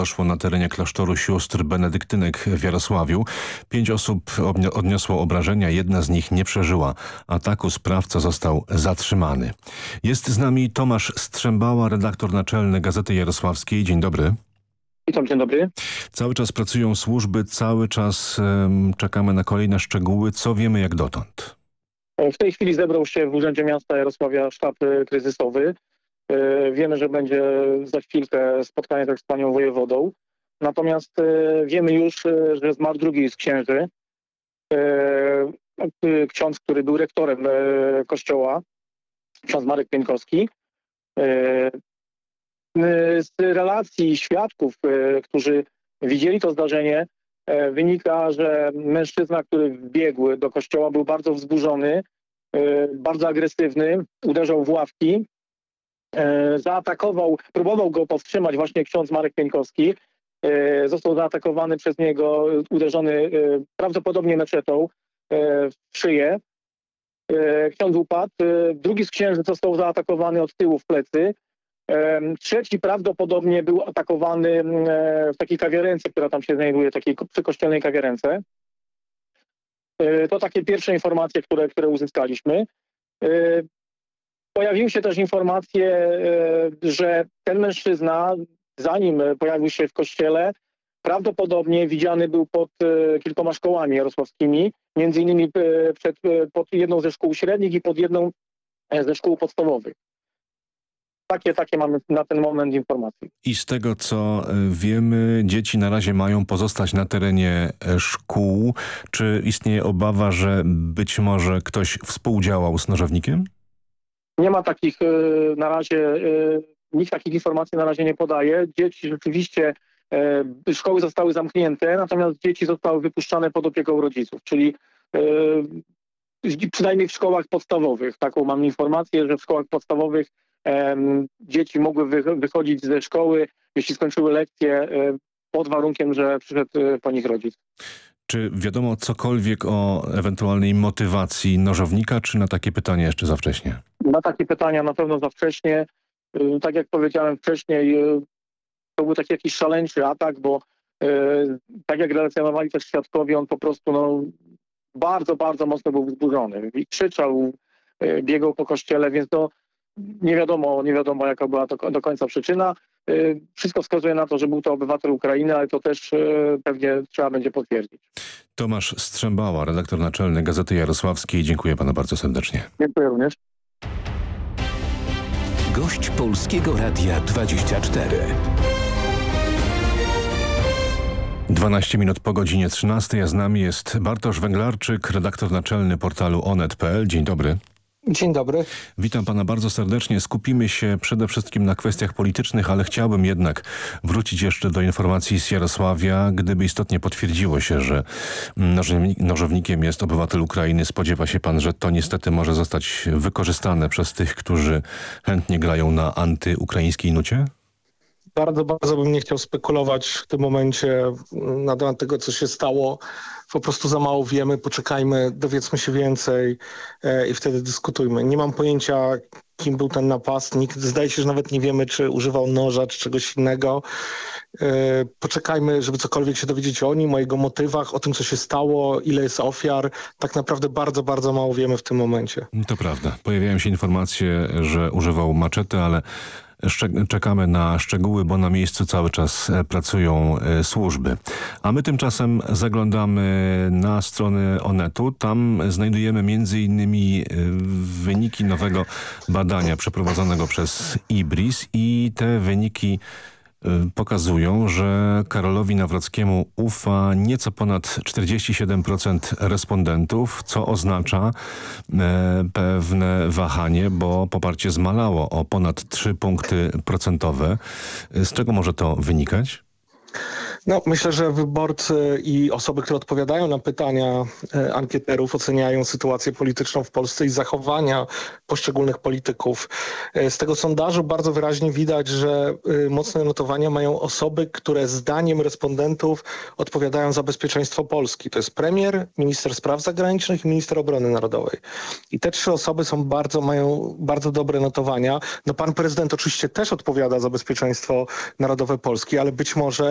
doszło na terenie klasztoru sióstr benedyktynek w Jarosławiu. 5 osób odniosło obrażenia, jedna z nich nie przeżyła ataku. Sprawca został zatrzymany. Jest z nami Tomasz Strzembała, redaktor naczelny Gazety Jarosławskiej. Dzień dobry. Witam, dzień dobry. Cały czas pracują służby, cały czas czekamy na kolejne szczegóły. Co wiemy jak dotąd? W tej chwili zebrał się w Urzędzie Miasta Jarosławia sztab kryzysowy. Wiemy, że będzie za chwilkę spotkanie też z panią wojewodą. Natomiast wiemy już, że zmarł drugi z księży. Ksiądz, który był rektorem kościoła, ksiądz Marek Pieńkowski. Z relacji świadków, którzy widzieli to zdarzenie, wynika, że mężczyzna, który wbiegł do kościoła, był bardzo wzburzony, bardzo agresywny, uderzał w ławki, zaatakował, próbował go powstrzymać właśnie ksiądz Marek Pieńkowski. Został zaatakowany przez niego, uderzony prawdopodobnie maczetą w szyję. Ksiądz upadł. Drugi z księży został zaatakowany od tyłu w plecy. Trzeci prawdopodobnie był atakowany w takiej kawiarence, która tam się znajduje, takiej przykościelnej kawiarence. To takie pierwsze informacje, które uzyskaliśmy. Pojawiły się też informacje, że ten mężczyzna, zanim pojawił się w kościele, prawdopodobnie widziany był pod kilkoma szkołami jarosławskimi, między innymi pod jedną ze szkół średnich i pod jedną ze szkół podstawowych. Takie mamy na ten moment informacje. I z tego, co wiemy, dzieci na razie mają pozostać na terenie szkół. Czy istnieje obawa, że być może ktoś współdziałał z nożownikiem? Nie ma takich na razie, nikt takich informacji na razie nie podaje. Dzieci rzeczywiście, szkoły zostały zamknięte, natomiast dzieci zostały wypuszczane pod opieką rodziców, czyli przynajmniej w szkołach podstawowych. Taką mam informację, że w szkołach podstawowych dzieci mogły wychodzić ze szkoły, jeśli skończyły lekcje, pod warunkiem, że przyszedł po nich rodzic. Czy wiadomo cokolwiek o ewentualnej motywacji nożownika, czy na takie pytanie jeszcze za wcześnie? Na takie pytania na pewno za wcześnie. Tak jak powiedziałem wcześniej, to był taki jakiś szaleńczy atak, bo tak jak relacjonowali też świadkowie, on po prostu bardzo, bardzo mocno był wzburzony. I krzyczał, biegał po kościele, więc nie wiadomo jaka była do końca przyczyna. Wszystko wskazuje na to, że był to obywatel Ukrainy, ale to też pewnie trzeba będzie potwierdzić. Tomasz Strzembała, redaktor naczelny Gazety Jarosławskiej. Dziękuję panu bardzo serdecznie. Dziękuję również. Gość Polskiego Radia 24. 12 minut po godzinie 13, a z nami jest Bartosz Węglarczyk, redaktor naczelny portalu onet.pl. Dzień dobry. Dzień dobry. Witam pana bardzo serdecznie. Skupimy się przede wszystkim na kwestiach politycznych, ale chciałbym jednak wrócić jeszcze do informacji z Jarosławia. Gdyby istotnie potwierdziło się, że nożownikiem jest obywatel Ukrainy, spodziewa się pan, że to niestety może zostać wykorzystane przez tych, którzy chętnie grają na antyukraińskiej nucie? Bardzo, bardzo bym nie chciał spekulować w tym momencie na temat tego, co się stało. Po prostu za mało wiemy, poczekajmy, dowiedzmy się więcej i wtedy dyskutujmy. Nie mam pojęcia, kim był ten napastnik. Zdaje się, że nawet nie wiemy, czy używał noża, czy czegoś innego. Poczekajmy, żeby cokolwiek się dowiedzieć o nim, o jego motywach, o tym, co się stało, ile jest ofiar. Tak naprawdę bardzo, bardzo mało wiemy w tym momencie. To prawda. Pojawiają się informacje, że używał maczety, ale czekamy na szczegóły, bo na miejscu cały czas pracują służby. A my tymczasem zaglądamy na stronę Onetu. Tam znajdujemy m.in. wyniki nowego badania przeprowadzonego przez IBRIS i te wyniki pokazują, że Karolowi Nawrockiemu ufa nieco ponad 47% respondentów, co oznacza pewne wahanie, bo poparcie zmalało o ponad 3 punkty procentowe. Z czego może to wynikać? Myślę, że wyborcy i osoby, które odpowiadają na pytania ankieterów, oceniają sytuację polityczną w Polsce i zachowania poszczególnych polityków. Z tego sondażu bardzo wyraźnie widać, że mocne notowania mają osoby, które zdaniem respondentów odpowiadają za bezpieczeństwo Polski. To jest premier, minister spraw zagranicznych i minister obrony narodowej. I te 3 osoby mają bardzo dobre notowania. Pan prezydent oczywiście też odpowiada za bezpieczeństwo narodowe Polski, ale być może